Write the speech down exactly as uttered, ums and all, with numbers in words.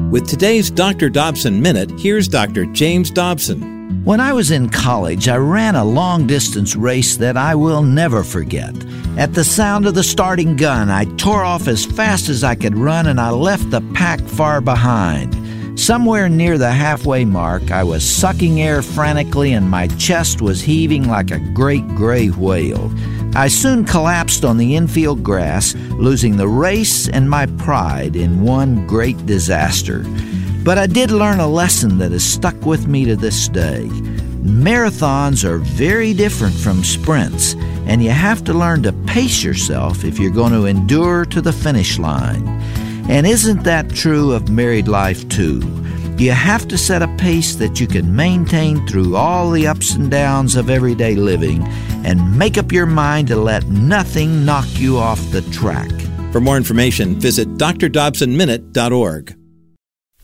With today's Doctor Dobson Minute, here's Doctor James Dobson. When I was in college, I ran a long-distance race that I will never forget. At the sound of the starting gun, I tore off as fast as I could run, and I left the pack far behind. Somewhere near the halfway mark, I was sucking air frantically, and my chest was heaving like a great gray whale. I soon collapsed on the infield grass, losing the race and my pride in one great disaster. But I did learn a lesson that has stuck with me to this day. Marathons are very different from sprints, and you have to learn to pace yourself if you're going to endure to the finish line. And isn't that true of married life too? You have to set a pace that you can maintain through all the ups and downs of everyday living, and make up your mind to let nothing knock you off the track. For more information, visit d r dobson minute dot org.